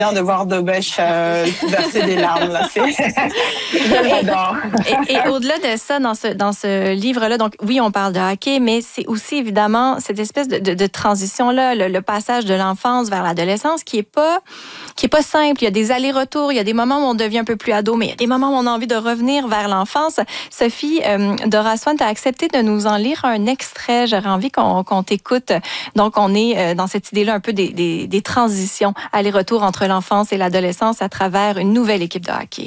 de voir Dobesh verser des larmes. Là. Je l'adore. Et au-delà de ça, dans ce livre-là, donc oui, on parle de hockey, mais c'est aussi évidemment cette espèce de transition-là, le passage de l'enfance vers l'adolescence qui est pas simple. Il y a des allers-retours, il y a des moments où on devient un peu plus ado, mais il y a des moments où on a envie de revenir vers l'enfance. Sophie, Dora Swan, tu as accepté de nous en lire un extrait. J'aurais envie qu'on t'écoute. Donc, on est dans cette idée-là un peu des transitions, allers-retours entre l'enfance et l'adolescence à travers une nouvelle équipe de hockey.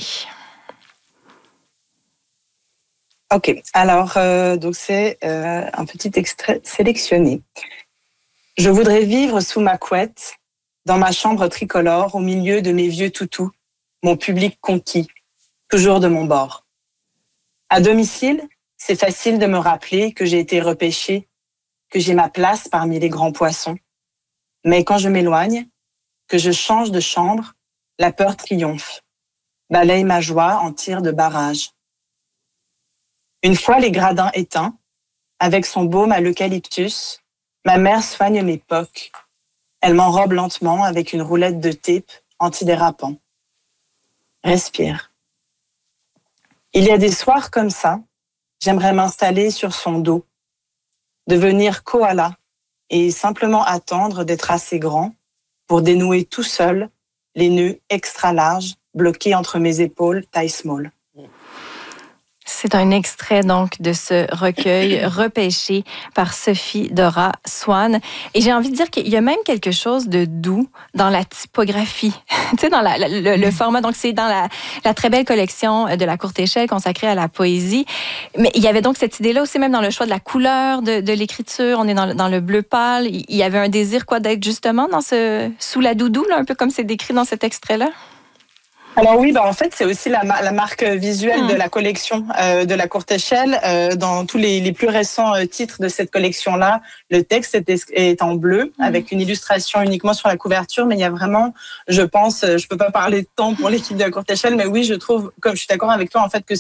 OK. Alors, donc c'est un petit extrait sélectionné. Je voudrais vivre sous ma couette, dans ma chambre tricolore, au milieu de mes vieux toutous, mon public conquis, toujours de mon bord. À domicile, c'est facile de me rappeler que j'ai été repêchée, que j'ai ma place parmi les grands poissons. Mais quand je m'éloigne, que je change de chambre, la peur triomphe, balaye ma joie en tir de barrage. Une fois les gradins éteints, avec son baume à l'eucalyptus, ma mère soigne mes pocs. Elle m'enrobe lentement avec une roulette de tape antidérapant. Respire. Il y a des soirs comme ça, j'aimerais m'installer sur son dos, devenir koala et simplement attendre d'être assez grand pour dénouer tout seul les nœuds extra larges bloqués entre mes épaules taille small. C'est un extrait donc de ce recueil repêché par Sophie Dora Swan. Et j'ai envie de dire qu'il y a même quelque chose de doux dans la typographie, tu sais, dans le format. Donc, c'est dans la très belle collection de La Courte Échelle consacrée à la poésie. Mais il y avait donc cette idée-là aussi, même dans le choix de la couleur de l'écriture. On est dans le bleu pâle. Il y avait un désir d'être justement dans sous la doudou, là, un peu comme c'est décrit dans cet extrait-là. Alors oui, en fait, c'est aussi la marque visuelle de la collection de La Courte Échelle. Dans tous les plus récents titres de cette collection-là, le texte est en bleu, avec une illustration uniquement sur la couverture, mais il y a vraiment, je pense, je peux pas parler de temps pour l'équipe de La Courte Échelle, mais oui, je trouve, comme je suis d'accord avec toi, en fait, que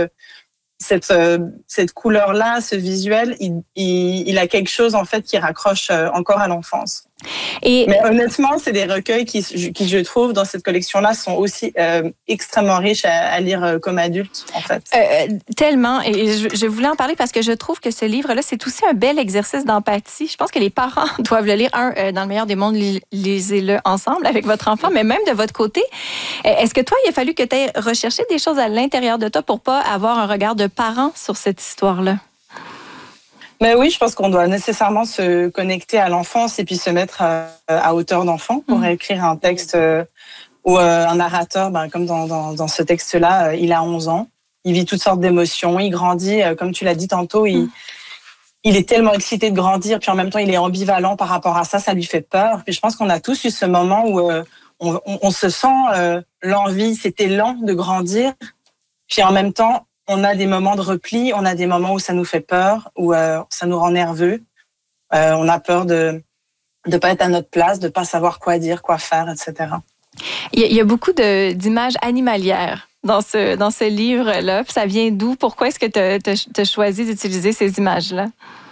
cette couleur-là, ce visuel, il a quelque chose, en fait, qui raccroche encore à l'enfance. Mais honnêtement, c'est des recueils qui, je trouve, dans cette collection-là, sont aussi extrêmement riches à lire comme adulte, en fait. Tellement. Et je voulais en parler parce que je trouve que ce livre-là, c'est aussi un bel exercice d'empathie. Je pense que les parents doivent le lire. Dans le meilleur des mondes, lisez-le ensemble avec votre enfant, mais même de votre côté. Est-ce que toi, il a fallu que tu aies recherché des choses à l'intérieur de toi pour pas avoir un regard de parent sur cette histoire-là? Mais oui, je pense qu'on doit nécessairement se connecter à l'enfance et puis se mettre à hauteur d'enfant pour écrire un texte où un narrateur, comme dans ce texte-là, il a 11 ans, il vit toutes sortes d'émotions, il grandit, comme tu l'as dit tantôt, il est tellement excité de grandir, puis en même temps, il est ambivalent par rapport à ça, ça lui fait peur. Puis je pense qu'on a tous eu ce moment où on se sent l'envie, cet élan de grandir, puis en même temps, on a des moments de repli, on a des moments où ça nous fait peur, où ça nous rend nerveux. On a peur de ne pas être à notre place, de ne pas savoir quoi dire, quoi faire, etc. Il y a beaucoup d'images animalières dans ce livre-là. Ça vient d'où? Pourquoi est-ce que tu as choisi d'utiliser ces images-là?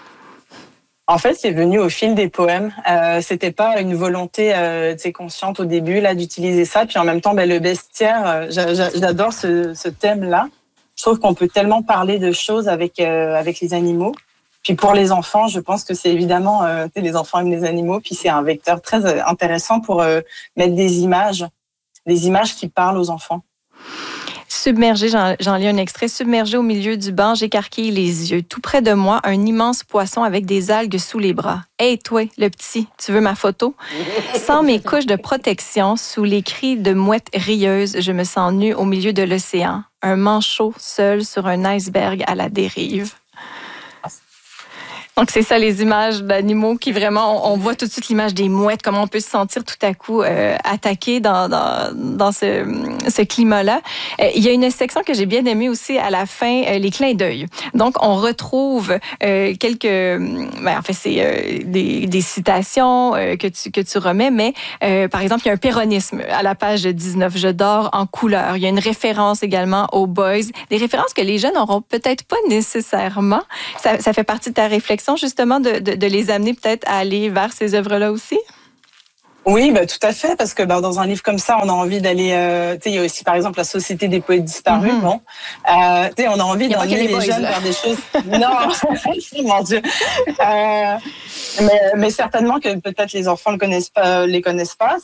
En fait, c'est venu au fil des poèmes. C'était pas une volonté consciente au début là d'utiliser ça. Puis en même temps, le bestiaire, j'adore ce thème-là. Je trouve qu'on peut tellement parler de choses avec les animaux. Puis pour les enfants, je pense que c'est évidemment, les enfants aiment les animaux, puis c'est un vecteur très intéressant pour mettre des images qui parlent aux enfants. Submergé, j'en lis un extrait. Submergé au milieu du banc, j'écarquille les yeux. Tout près de moi, un immense poisson avec des algues sous les bras. « Hey, toi, le petit, tu veux ma photo? » Sans mes couches de protection, sous les cris de mouettes rieuses, je me sens nue au milieu de l'océan. Un manchot seul sur un iceberg à la dérive. Donc, c'est ça, les images d'animaux qui vraiment, on voit tout de suite l'image des mouettes, comment on peut se sentir tout à coup attaqué dans ce climat-là. Il y a une section que j'ai bien aimée aussi à la fin, les clins d'œil. Donc, on retrouve c'est des citations que tu remets, mais par exemple, il y a un péronisme à la page 19, « Je dors en couleur ». Il y a une référence également aux Boys, des références que les jeunes n'auront peut-être pas nécessairement. Ça fait partie de ta réflexion, justement, de les amener peut-être à aller vers ces œuvres-là aussi? Oui, tout à fait, parce que dans un livre comme ça, on a envie d'aller. Il y a aussi, par exemple, la Société des poètes disparus. Bon, on a envie d'emmener les jeunes vers des choses. Non, mon Dieu. Mais certainement que peut-être les enfants les connaissent pas.